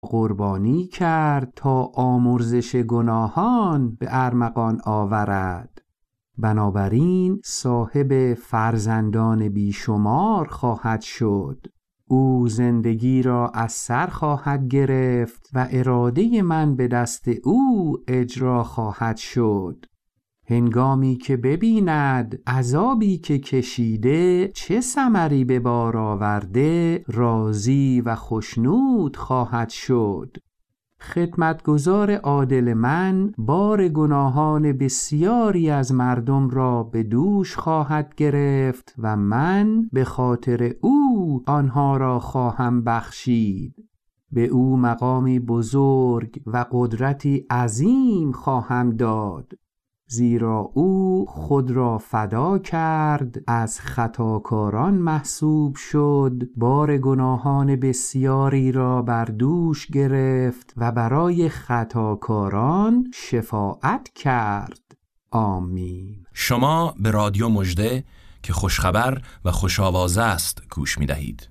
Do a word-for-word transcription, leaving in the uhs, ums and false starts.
قربانی کرد تا آمرزش گناهان به ارمغان آورد. بنابراین صاحب فرزندان بیشمار خواهد شد. او زندگی را از سر خواهد گرفت و اراده من به دست او اجرا خواهد شد. هنگامی که ببیند عذابی که کشیده چه ثمری به بار آورده، راضی و خوشنود خواهد شد. خدمتگزار عادل من بار گناهان بسیاری از مردم را به دوش خواهد گرفت و من به خاطر او آنها را خواهم بخشید. به او مقامی بزرگ و قدرتی عظیم خواهم داد، زیرا او خود را فدا کرد، از خطاکاران محسوب شد، بار گناهان بسیاری را بر دوش گرفت و برای خطاکاران شفاعت کرد. آمین. شما به رادیو مژده که خوشخبر و خوش‌آوازه است گوش می‌دهید.